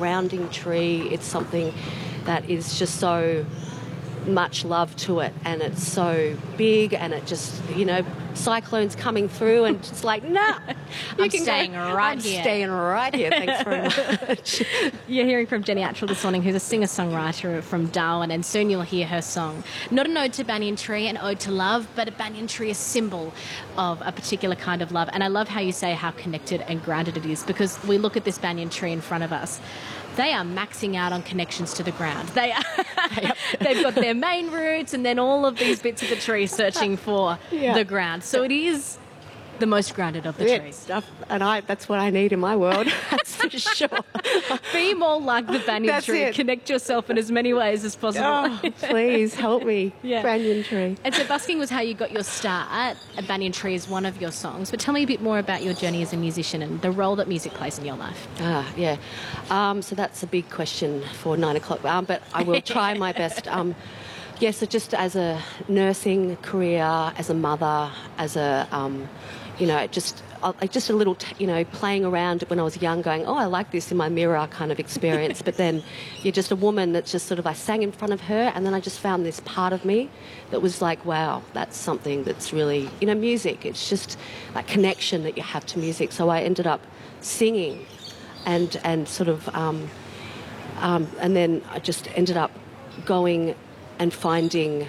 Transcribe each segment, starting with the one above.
grounding tree. It's something that is just so much love to it, and it's so big, and it just, cyclones coming through, and it's like, nah, I'm staying right here. I'm staying right here. Thanks very much. You're hearing from Jenny Attrell this morning, who's a singer-songwriter from Darwin, and soon you'll hear her song. Not an ode to banyan tree, an ode to love, but a banyan tree, a symbol of a particular kind of love. And I love how you say how connected and grounded it is, because we look at this banyan tree in front of us. They are maxing out on connections to the ground. They've got their main roots and then all of these bits of the tree searching for the ground. So it is the most grounded of the trees. And that's what I need in my world, that's for sure. Be more like the banyan tree. It. Connect yourself in as many ways as possible. Oh, please help me, banyan tree. And so busking was how you got your start. A Banyan Tree is one of your songs. But tell me a bit more about your journey as a musician and the role that music plays in your life. So that's a big question for 9 o'clock, but I will try my best. So just as a nursing career, as a mother, as a, just a little, playing around when I was young, going, oh, I like this in my mirror kind of experience. But then you're just a woman that's just sort of, I sang in front of her, and then I just found this part of me that was like, wow, that's something that's really, music. It's just that connection that you have to music. So I ended up singing and sort of, and then I just ended up going and finding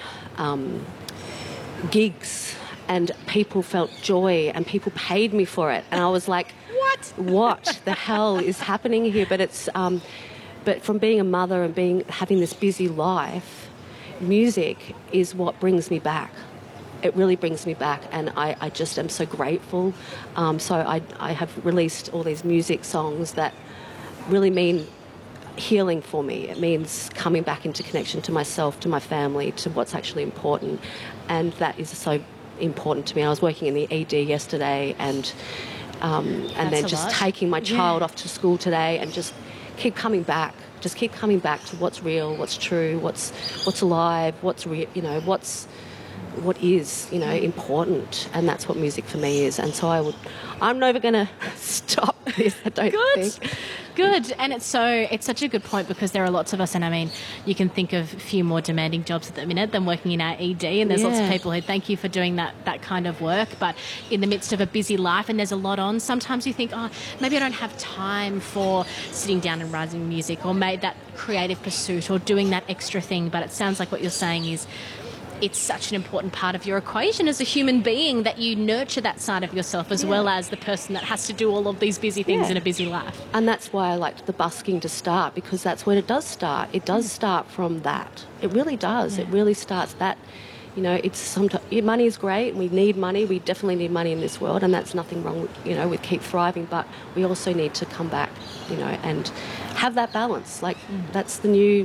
gigs, and people felt joy and people paid me for it, and I was like, what the hell is happening here? But it's but from being a mother and having this busy life, music is what brings me back. It really brings me back, and I just am so grateful. So I have released all these music songs that really mean healing for me. It means coming back into connection to myself, to my family, to what's actually important, and that is so important to me. I was working in the ED yesterday, and then just taking my child off to school today, and just keep coming back. Just keep coming back to what's real, what's true, what's alive, what's what is important, and that's what music for me is. And so I'm never going to stop this. I don't think. Good. And it's such a good point, because there are lots of us, and I mean, you can think of a few more demanding jobs at the minute than working in our ED, and there's lots of people who thank you for doing that kind of work, but in the midst of a busy life and there's a lot on, sometimes you think, oh, maybe I don't have time for sitting down and writing music, or made that creative pursuit, or doing that extra thing. But it sounds like what you're saying is it's such an important part of your equation as a human being, that you nurture that side of yourself as well as the person that has to do all of these busy things in a busy life. And that's why I liked the busking to start, because that's where it does start. It does start from that. It really does. It really starts that. It's sometimes money is great. We need money. We definitely need money in this world, and that's nothing wrong with, with keep thriving. But we also need to come back, and have that balance. Like that's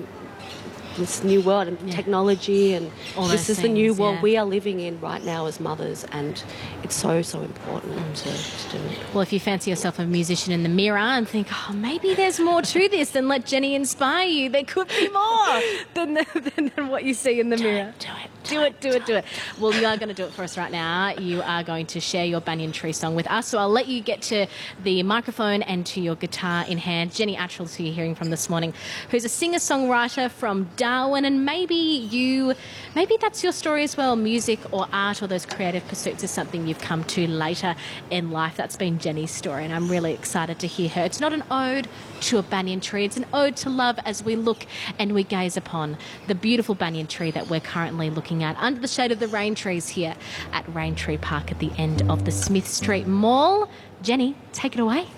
this new world and technology, and this is the new world we are living in right now as mothers, and it's so important to do it. Well, if you fancy yourself a musician in the mirror and think, oh, maybe there's more to this, then let Jenny inspire you. There could be more than what you see in the mirror. Do it. Well, you are going to do it for us right now. You are going to share your Banyan Tree song with us, so I'll let you get to the microphone and to your guitar in hand. Jenny Attrell, who you're hearing from this morning, who's a singer-songwriter from Darwin, and maybe that's your story as well. Music or art or those creative pursuits is something you've come to later in life. That's been Jenny's story, and I'm really excited to hear her. It's not an ode to a banyan tree, it's an ode to love as we look and we gaze upon the beautiful banyan tree that we're currently looking at under the shade of the rain trees here at Rain Tree Park at the end of the Smith Street Mall. Jenny, take it away.